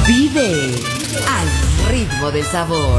Vive al ritmo del sabor.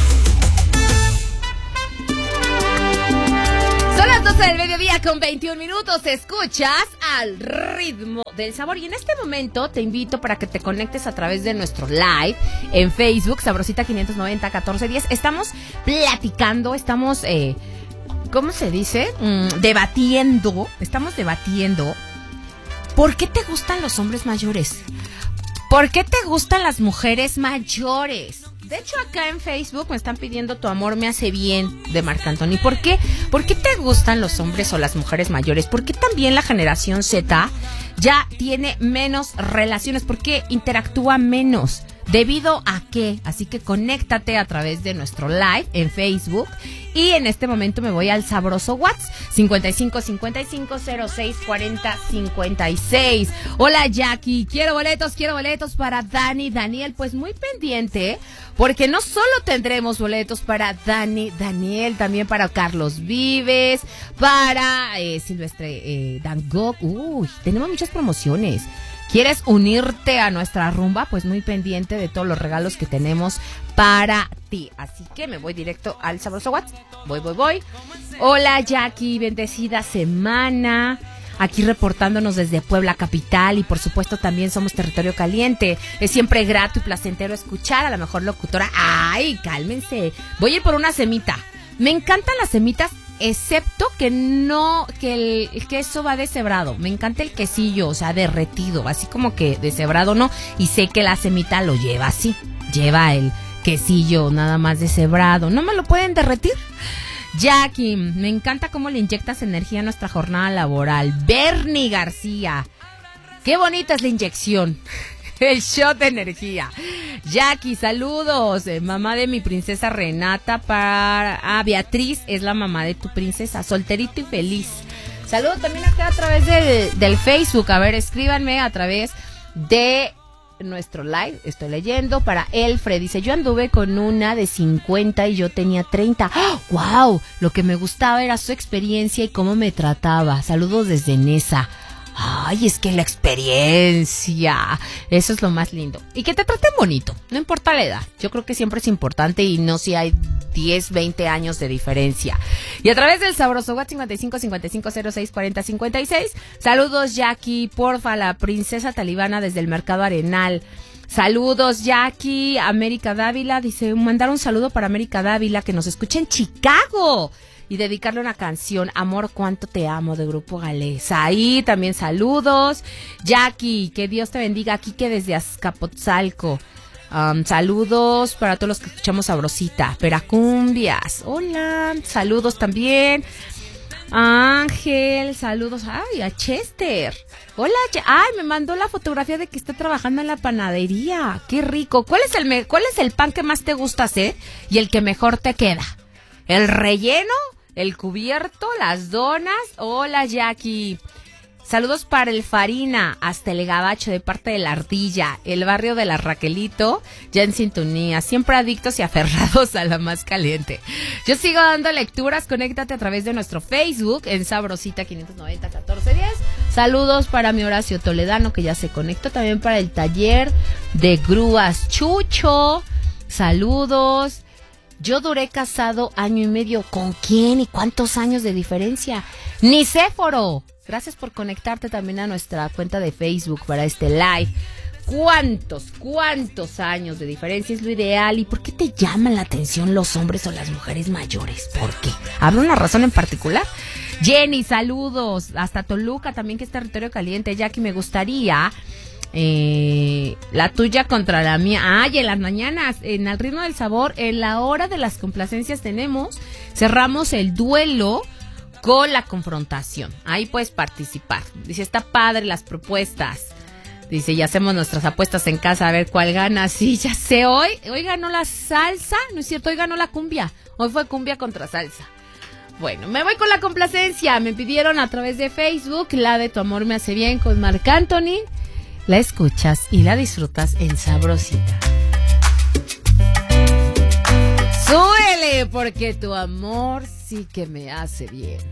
Son las 12 del mediodía con 21 minutos. Escuchas al ritmo del sabor. Y en este momento te invito para que te conectes a través de nuestro live en Facebook, Sabrosita 590 1410. Estamos platicando, estamos, ¿cómo se dice? Debatiendo. Estamos debatiendo. ¿Por qué te gustan los hombres mayores? ¿Por qué te gustan las mujeres mayores? De hecho, acá en Facebook me están pidiendo Tu amor me hace bien, de Marc Anthony. ¿Por qué? ¿Por qué te gustan los hombres o las mujeres mayores? ¿Por qué también la generación Z ya tiene menos relaciones? ¿Por qué interactúa menos? ¿Debido a qué? Así que conéctate a través de nuestro live en Facebook. Y en este momento me voy al sabroso WhatsApp 55 55 06 40 56. Hola Jackie, quiero boletos para Dani Daniel. Pues muy pendiente, porque no solo tendremos boletos para Dani Daniel, también para Carlos Vives, para Silvestre Dangog. Uy, tenemos muchas promociones. ¿Quieres unirte a nuestra rumba? Pues muy pendiente de todos los regalos que tenemos para ti. Así que me voy directo al sabroso WhatsApp. Voy. Hola Jackie, bendecida semana. Aquí reportándonos desde Puebla capital y por supuesto también somos territorio caliente. Es siempre grato y placentero escuchar a la mejor locutora. ¡Ay, cálmense! Voy a ir por una semita. Me encantan las semitas, excepto que el queso va deshebrado. Me encanta el quesillo, o sea, derretido, así como que deshebrado no. Y sé que la semita lo lleva así, lleva el quesillo nada más deshebrado. ¿No me lo pueden derretir? Jackie, me encanta cómo le inyectas energía a nuestra jornada laboral. Bernie García, qué bonita es la inyección. El shot de energía. Jackie, saludos. Mamá de mi princesa Renata. Beatriz es la mamá de tu princesa. Solterito y feliz. Saludos también acá a través del Facebook. A ver, escríbanme a través de nuestro live. Estoy leyendo. Para Elfred dice: yo anduve con una de 50 y yo tenía 30. ¡Oh, wow! Lo que me gustaba era su experiencia y cómo me trataba. Saludos desde Nesa. Ay, es que la experiencia, eso es lo más lindo. Y que te traten bonito, no importa la edad. Yo creo que siempre es importante y no si hay 10, 20 años de diferencia. Y a través del sabroso WhatsApp 55 55 06 40 56. Saludos Jackie, porfa, la princesa talibana desde el Mercado Arenal. Saludos Jackie. América Dávila dice: mandar un saludo para América Dávila que nos escucha en Chicago. Y dedicarle una canción, Amor, cuánto te amo, de Grupo Galesa. Ahí también saludos. Jackie, que Dios te bendiga. Aquí que desde Azcapotzalco. Saludos para todos los que escuchamos Sabrosita. Peracumbias. Hola. Saludos también. Ángel, saludos. Ay, a Chester. Hola. Ay, me mandó la fotografía de que está trabajando en la panadería. Qué rico. ¿Cuál es el pan que más te gusta hacer y el que mejor te queda? ¿El relleno? ¿El cubierto? ¿Las donas? Hola Jackie. Saludos para el Farina, hasta el Gabacho, de parte de la Ardilla, el barrio de la Raquelito, ya en sintonía, siempre adictos y aferrados a la más caliente. Yo sigo dando lecturas, conéctate a través de nuestro Facebook en Sabrosita 590 1410. Saludos para mi Horacio Toledano, que ya se conectó, también para el taller de grúas Chucho. Saludos. Yo duré casado 1 año y medio. ¿Con quién y cuántos años de diferencia? Nicéforo. Gracias por conectarte también a nuestra cuenta de Facebook para este live. ¿Cuántos años de diferencia es lo ideal? ¿Y por qué te llaman la atención los hombres o las mujeres mayores? ¿Por qué? ¿Habrá una razón en particular? Jenny, saludos. Hasta Toluca también, que es territorio caliente. Jackie, me gustaría... la tuya contra la mía. Ay, en las mañanas, en Al Ritmo del Sabor, en la hora de las complacencias cerramos el duelo con la confrontación. Ahí puedes participar. Dice, está padre las propuestas. Dice, ya hacemos nuestras apuestas en casa a ver cuál gana. Sí, ya sé, hoy ganó la salsa. No es cierto, hoy ganó la cumbia. Hoy fue cumbia contra salsa. Bueno, me voy con la complacencia. Me pidieron a través de Facebook la de Tu amor me hace bien con Marc Anthony. La escuchas y la disfrutas en Sabrosita. Súbele, porque tu amor sí que me hace bien.